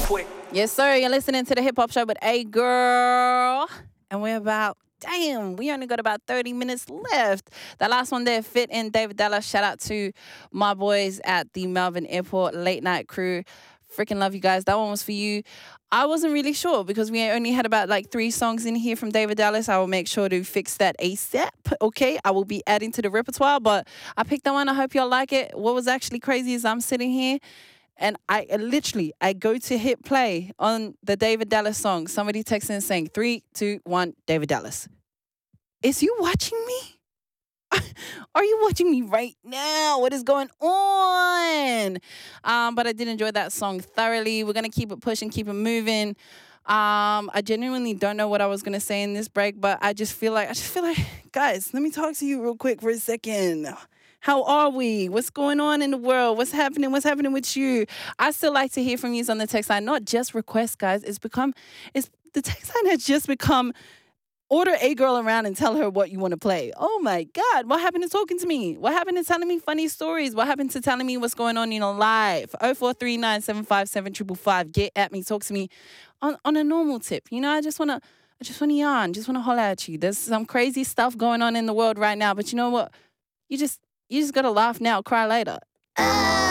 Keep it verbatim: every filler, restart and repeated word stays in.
quick. Yes, sir. You're listening to the Hip Hop Show with A Girl. And we're about, damn, we only got about thirty minutes left. The last one there, Fit in David Dallas. Shout out to my boys at the Melbourne Airport late night crew. Freaking love you guys. That one was for you. I wasn't really sure because we only had about like three songs in here from David Dallas. I will make sure to fix that ASAP. Okay, I will be adding to the repertoire, but I picked that one. I hope y'all like it. What was actually crazy is I'm sitting here and I literally, I go to hit play on the David Dallas song. Somebody texts in saying, three, two, one, David Dallas. Is you watching me? Are you watching me right now? What is going on? Um, but I did enjoy that song thoroughly. We're going to keep it pushing, keep it moving. Um, I genuinely don't know what I was going to say in this break, but I just feel like, I just feel like, guys, let me talk to you real quick for a second. How are we? What's going on in the world? What's happening? What's happening with you? I still like to hear from you on the text line, not just requests, guys. It's become, it's the text line has just become order a girl around and tell her what you want to play. Oh my God. What happened to talking to me? What happened to telling me funny stories? What happened to telling me what's going on in your life? oh four three nine seven five seven five five five. Get at me. Talk to me on, on a normal tip. You know, I just want to, I just want to yarn. Just want to holler at you. There's some crazy stuff going on in the world right now. But you know what? You just, you just got to laugh now, cry later.